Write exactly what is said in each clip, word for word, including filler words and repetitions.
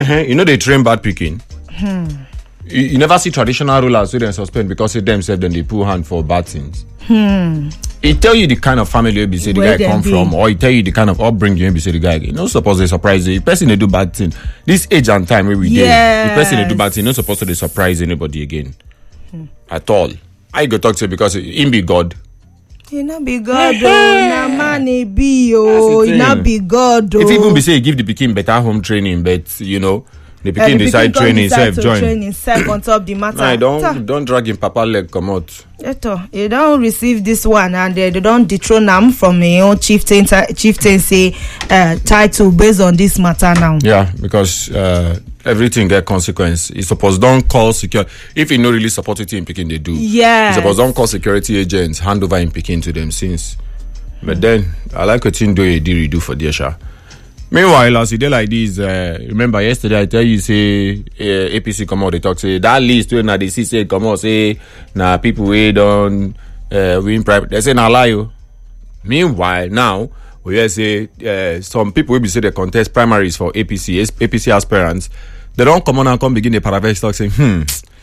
You know they train bad picking. Hmm. You, you never see traditional rulers who they suspend because they themselves then they pull hand for bad things. Hmm. It tell you the kind of family you be say the Where guy come be. from, or it tell you the kind of upbringing you be say the guy. You know, suppose they surprise you. The person they do bad thing. This age and time where we Yes. dey, the person they do bad thing, not supposed to they surprise anybody again hmm. at all. I go talk to you because him be God. He not be God, oh, na man he be, oh, he not be God, oh. If even be say he give the pikin better home training, but you know, the pikin Uh, the decide pikin training decide himself to join. train himself on top the matter. Nah, don't Ta. don't drag him papa leg come out. Eto, you don't receive this one and they, they don't dethrone him from your own chieftain chieftaincy uh, title based on this matter now. Yeah, because uh, everything get consequence. He suppose don't call secure. If he no really support it in Peking, they do. Yeah. He suppose don't call security agents hand over in Peking to them since. But then I like what you do a deal do for the Sha. Meanwhile, as you do like this, uh, remember yesterday I tell you say uh, A P C come out they talk say that list when they see say come out say na people we don't uh, win private. They say na lie. Oh. Meanwhile now we hear say uh, some people will be say they contest primaries for A P C A P C aspirants. They don't come on and come begin the paravest talk saying hmm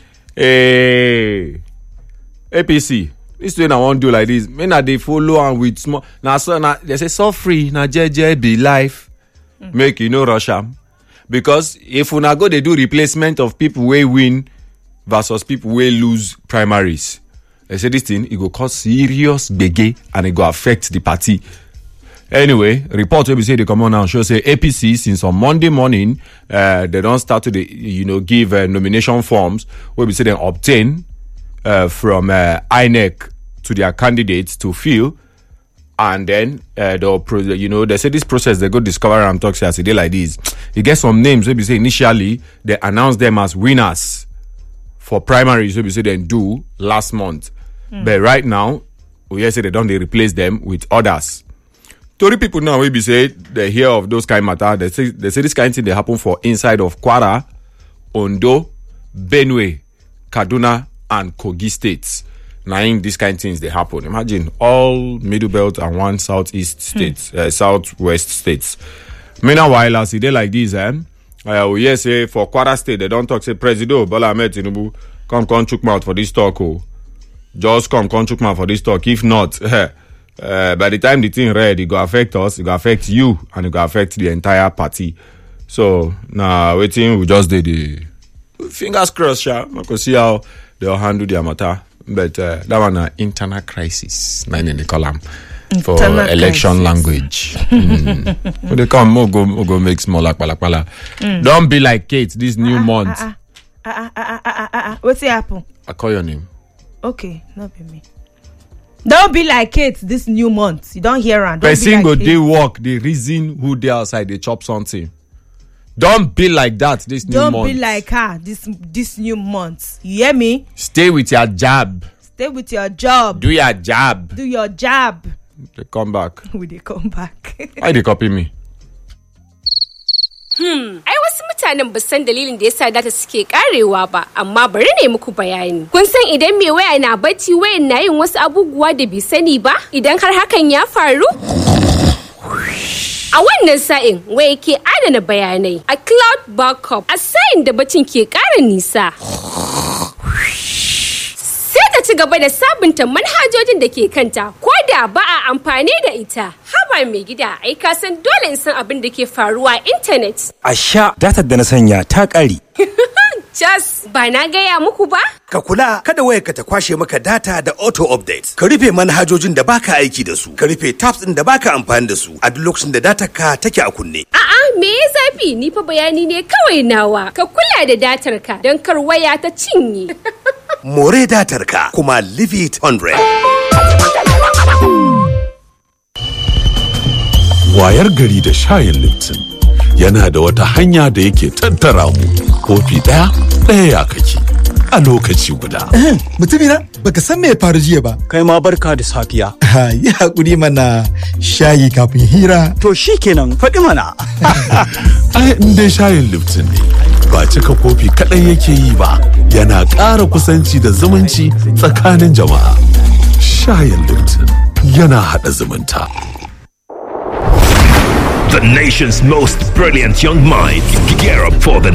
hey A P C. This thing I want to do like this. Me na they follow and with small. Now so na they say so free na J J be life. Mm. Make you know rush am. Because if we na go they do replacement of people wey win versus people wey lose primaries. They say this thing it go cause serious gbege and it go affect the party. Anyway, report wey be say they come on now show say A P C since on Monday morning uh, they don't start to the, you know give uh, nomination forms wey be say they obtain uh, from uh, I N E C to their candidates to fill, and then uh, they'll pro- you know they say this process they go discover and talk say as a day like this. You get some names wey be say initially they announce them as winners for primaries wey be say they do last month, mm. but right now we hear say they don't they replace them with others. Tori people now will be say they hear of those kind of matter. They say they say this kind of thing they happen for inside of Kwara, Ondo, Benue, Kaduna, and Kogi states. Now in these kind of things they happen. Imagine all middle belt and one southeast states, hmm. uh, southwest states. Meanwhile, as they like this, eh, uh, we hear say for Kwara state they don't talk say President Bola Ahmed Tinubu come come chook mouth for this talk. Oh, just come come chook mouth for this talk. If not. Uh, by the time the thing read, it go affect us, it go affect you, and it go affect the entire party. So now, waiting, we just did the fingers crossed, sha. We could see how they'll handle their matter. But uh, that one an internal crisis, nine in the column for Internal election crisis. language. mm. When they come, we'll go, we'll go make small like pala pala. Mm. Don't be like Kate this new uh, month. Uh, uh, uh, uh, uh, uh, uh, uh. What's it happen? I call your name. Okay, not be me. Don't be like Kate this new month. You don't hear her. Person go they walk, the reason who they outside they chop something. Don't be like that this new don't month. Don't be like her this this new month. You hear me? Stay with your job. Stay with your job. Do your job. Do your job. They come back. Will they come back? Why they copy me? Hmm, ai wasu mutanen ba san dalilin da yasa data suke karewa ba, amma bari ne muku bayani. Kun san idan me waya na bacci wayan na yin wasu abubuwa da bai sani ba, idan har hakan ya faru? A wannan sa'in waya ke adana bayanai a cloud backup a sa'in da bacin ke ƙara nisa. Sai ta ci gaba da sabunta manhajojin da ke kanta ko da ba a amfani da ita. Haba mai gida, ai ka san dole in san abin da ke faruwa a intanet. A sha datar da na sanya ta ƙare. Just ba na gaya muku ba? Ka kula kada wayarka ta kwashe maka data da auto update. Ka rufe manhajojin da baka aiki da su. Ka rufe tabs din da baka amfani da su a duk lokacin da datar ka take a kunne. A'a, me ya zafi? Ni fa bayani ne kawai nawa. Ka kula da datar ka don kar waya ta cinye. More datar ka kuma leave it one hundred. Wayar gari da shayin Lipton yana da wata hanya da yake tattara mu. Kofi ɗaya ɗaya ya kake a lokaci guda. Mutumina baka san me ya faru jiya ba. Kai ma barka da safiya. Yi hakuri mana shayi kafin hira. To shi kenan faɗi mana. Ai in dai shayin Lipton ne ba cika kofi kaɗai yake yi ba, yana ƙara kusanci da zumunci tsakanin jama'a. Shayin Lipton yana haɗa zumunta. The nation's most brilliant young minds gear up for the